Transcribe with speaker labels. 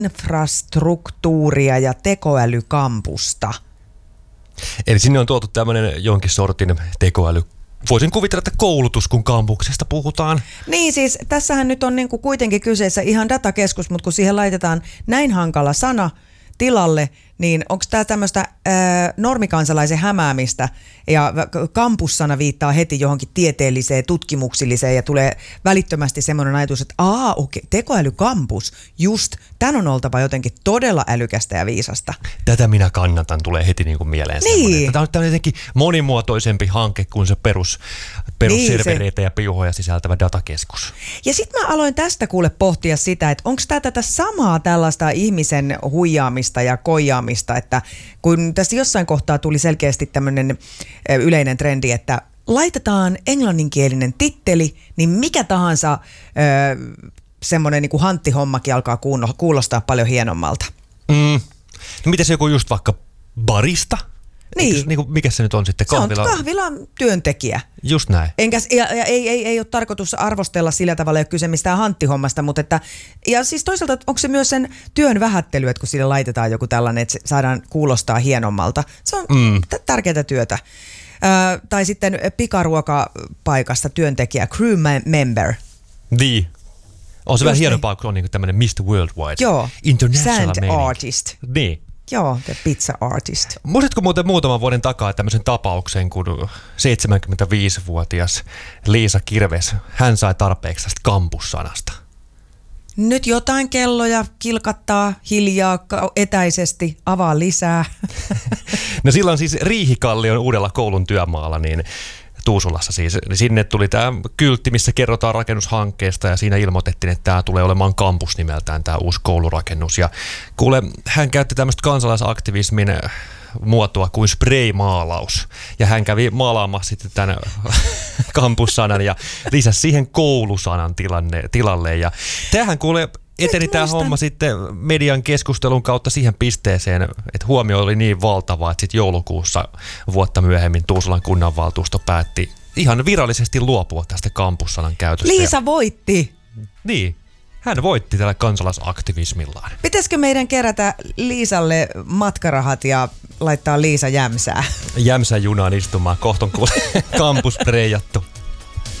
Speaker 1: infrastruktuuria ja tekoälykampusta.
Speaker 2: Eli sinne on tuotu tämmöinen jonkin sortin tekoäly. Voisin kuvitella, että koulutus, kun kampuksesta puhutaan.
Speaker 1: Niin siis, tässähän nyt on niinku kuitenkin kyseessä ihan datakeskus, mutta kun siihen laitetaan näin hankala sana tilalle, niin onko tämä tämmöistä normikansalaisen hämäämistä ja kampussana viittaa heti johonkin tieteelliseen, tutkimuksilliseen ja tulee välittömästi semmoinen ajatus, että okei, tekoälykampus, just, tämän on oltava jotenkin todella älykästä ja viisasta.
Speaker 2: Tätä minä kannatan, tulee heti niin kuin mieleen semmoinen. Tämä on jotenkin monimuotoisempi hanke kuin se perusservereitä ja piuhoja sisältävä datakeskus.
Speaker 1: Ja sitten mä aloin tästä kuule pohtia sitä, että onko tämä tätä samaa tällaista ihmisen huijaamista ja koijaamista, että kun tässä jossain kohtaa tuli selkeästi tämmöinen yleinen trendi, että laitetaan englanninkielinen titteli, niin mikä tahansa semmoinen niin kuin hanttihommakin alkaa kuulostaa paljon hienommalta.
Speaker 2: No mites joku just vaikka barista?
Speaker 1: Niin.
Speaker 2: Mikä se nyt on sitten?
Speaker 1: Kahvila? Se on kahvilan työntekijä.
Speaker 2: Just näin.
Speaker 1: Ei ole tarkoitus arvostella sillä tavalla, ei ole kyse mistään hanttihommasta, mutta että, ja siis toisaalta onko se myös sen työn vähättely, että kun sille laitetaan joku tällainen, että se saadaan kuulostaa hienommalta. Se on tärkeää työtä. Tai sitten pikaruokapaikasta työntekijä, crew member.
Speaker 2: Niin. On se vähän hienompaa, kun on niin tämmöinen Mr. Worldwide.
Speaker 1: Joo,
Speaker 2: international
Speaker 1: sand artist.
Speaker 2: Niin.
Speaker 1: Joo, the pizza artist.
Speaker 2: Muistatko muuten muutaman vuoden takaa tämmöisen tapauksen, kun 75-vuotias Liisa Kirves, hän sai tarpeeksi tästä kampussanasta?
Speaker 1: Nyt jotain kelloja kilkattaa hiljaa, etäisesti, avaa lisää.
Speaker 2: No silloin siis Riihikallion uudella koulun työmaalla, niin Tuusulassa siis. Sinne tuli tämä kyltti, missä kerrotaan rakennushankkeesta ja siinä ilmoitettiin, että tämä tulee olemaan kampus nimeltään, tämä uusi koulurakennus. Ja kuule, hän käytti tämmöistä kansalaisaktivismin muotoa kuin spray-maalaus. Ja hän kävi maalaamassa sitten tämän kampussanan ja lisäsi siihen koulusanan tilalle. Ja tämähän kuule eteni tämä homma sitten median keskustelun kautta siihen pisteeseen, että huomio oli niin valtava, että sitten joulukuussa vuotta myöhemmin Tuusulan kunnanvaltuusto päätti ihan virallisesti luopua tästä kampussanan käytöstä.
Speaker 1: Liisa voitti.
Speaker 2: Niin, hän voitti tällä kansalaisaktivismillaan.
Speaker 1: Pitäisikö meidän kerätä Liisalle matkarahat ja laittaa Liisa Jämsää?
Speaker 2: Jämsän junaan istumaan, kohta on kuule kampus preijattu.